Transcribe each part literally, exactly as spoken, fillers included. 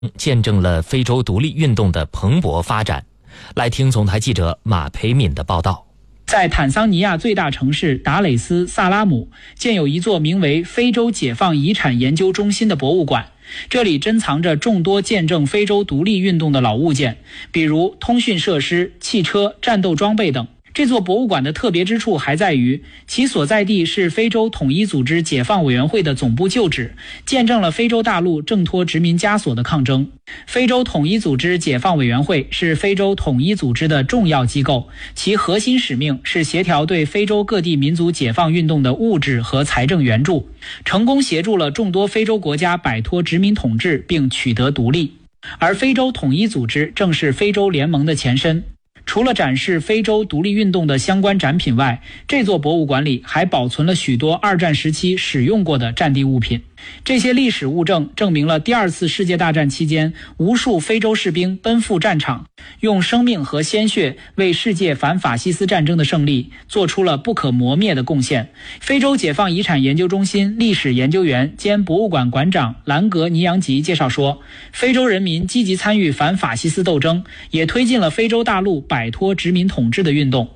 见证了非洲独立运动的蓬勃发展。来听总台记者马培敏的报道。 在坦桑尼亚最大城市达累斯萨拉姆建有一座名为非洲解放遗产研究中心的博物馆，这里珍藏着众多见证非洲独立运动的老物件，比如通讯设施、汽车、战斗装备等。这座博物馆的特别之处还在于，其所在地是非洲统一组织解放委员会的总部旧址，见证了非洲大陆挣脱殖民枷锁的抗争。非洲统一组织解放委员会是非洲统一组织的重要机构，其核心使命是协调对非洲各地民族解放运动的物质和财政援助，成功协助了众多非洲国家摆脱殖民统治并取得独立。而非洲统一组织正是非洲联盟的前身。除了展示非洲独立运动的相关展品外，这座博物馆里还保存了许多二战时期使用过的战地物品。这些历史物证证明了第二次世界大战期间无数非洲士兵奔赴战场，用生命和鲜血为世界反法西斯战争的胜利做出了不可磨灭的贡献。非洲解放遗产研究中心历史研究员兼博物馆馆长兰格尼扬吉介绍说，非洲人民积极参与反法西斯斗争，也推进了非洲大陆摆脱殖民统治的运动。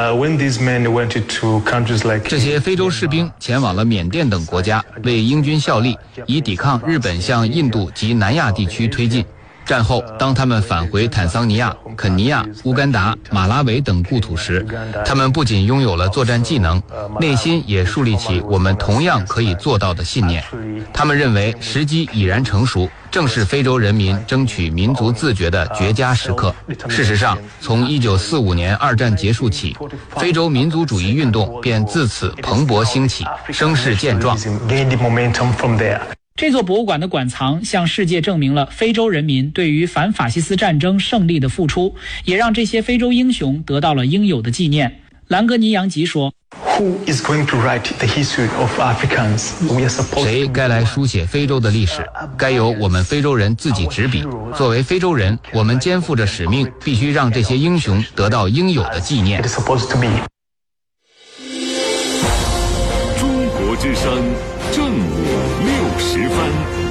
这些非洲士兵前往了缅甸等国家，为英军效力，以抵抗日本向印度及南亚地区推进。战后，当他们返回坦桑尼亚、肯尼亚、乌干达、马拉维等故土时，他们不仅拥有了作战技能，内心也树立起我们同样可以做到的信念。他们认为时机已然成熟，正是非洲人民争取民族自觉的绝佳时刻。事实上，从一九四五年二战结束起，非洲民族主义运动便自此蓬勃兴起，声势健壮。 这座博物馆的馆藏向世界证明了非洲人民对于反法西斯战争胜利的付出，也让这些非洲英雄得到了应有的纪念。兰格尼扬吉说， 谁该来书写非洲的历史？该由我们非洲人自己执笔。作为非洲人，我们肩负着使命，必须让这些英雄得到应有的纪念。 中国之声正午六十分。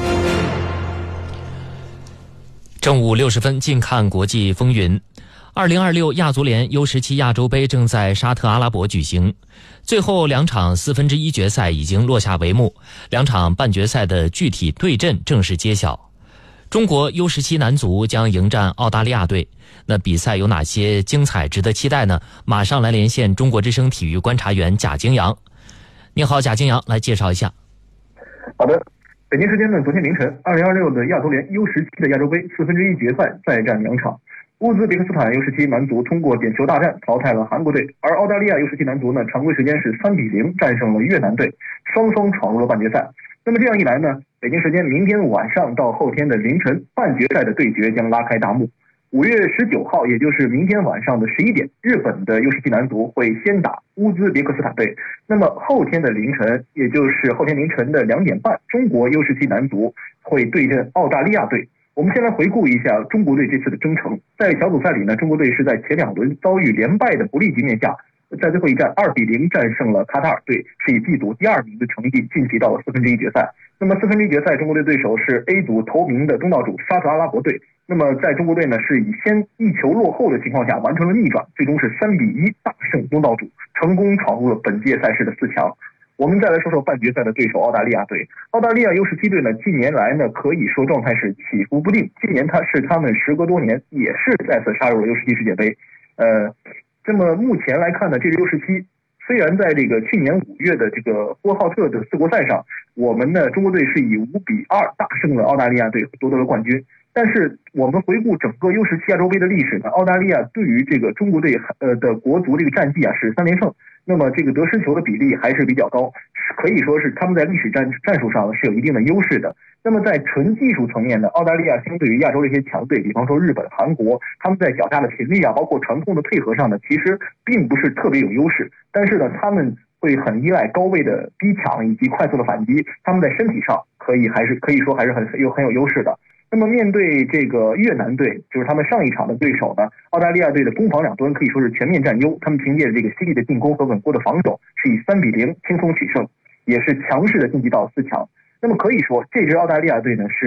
正午六十分，近看国际风云。二零二六亚足联 U 十七 亚洲杯正在沙特阿拉伯举行，最后两场四分之一决赛已经落下帷幕，两场半决赛的具体对阵正式揭晓。中国 U 十七 男足将迎战澳大利亚队，那比赛有哪些精彩值得期待呢？马上来连线中国之声体育观察员贾京阳。你好，贾京阳，来介绍一下。 好的，北京时间的昨天凌晨，二零二六的亚足联 U 十七 的亚洲杯四分之一决赛再战两场。乌兹别克斯坦 U 十七 男足通过点球大战淘汰了韩国队，而澳大利亚 U 十七 男足呢，常规时间是三比零战胜了越南队，双双闯入了半决赛。那么这样一来呢，北京时间明天晚上到后天的凌晨，半决赛的对决将拉开大幕。五月十九号，也就是明天晚上的十一点，日本的 U 十七 男足会先打乌兹别克斯坦队。那么后天的凌晨，也就是后天凌晨的两点半，中国 U 十七 男足会对阵澳大利亚队。我们先来回顾一下中国队这次的征程。在小组赛里呢，中国队是在前两轮遭遇连败的不利局面下，在最后一战二比零战胜了卡塔尔队，是以季组第二名的成绩晋级到了四分之一决赛。那么四分之一决赛，中国队对手是 A 组头名的东道主沙特阿拉伯队。那么在中国队呢，是以先一球落后的情况下完成了逆转，最终是三比一大胜东道主，成功闯入了本届赛事的四强。我们再来说说半决赛的对手澳大利亚队。澳大利亚 U 十七 队呢，近年来呢可以说状态是起伏不定。今年它是他们时隔多年也是再次杀入了 U 十七 世界杯。呃，这么目前来看呢，这支 U 十七虽然在这个去年五月的这个呼和浩特的四国赛上，我们呢中国队是以五比二大胜了澳大利亚队，夺得了冠军。但是我们回顾整个 U 十七 亚洲杯的历史呢，澳大利亚对于这个中国队呃的国足这个战绩啊是三连胜。那么这个得失球的比例还是比较高，可以说是他们在历史战战术上是有一定的优势的。那么在纯技术层面呢，澳大利亚相对于亚洲这些强队，比方说日本、韩国，他们在脚下的频率啊，包括传控的配合上呢，其实并不是特别有优势。但是呢，他们会很依赖高位的逼抢以及快速的反击，他们在身体上可以还是可以说还是很有很有优势的。那么面对这个越南队，就是他们上一场的对手呢，澳大利亚队的攻防两端可以说是全面占优，他们凭借着这个犀利的进攻和稳固的防守，是以三比零轻松取胜，也是强势的晋级到四强。那么可以说，这支澳大利亚队呢是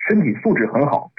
身体素质很好。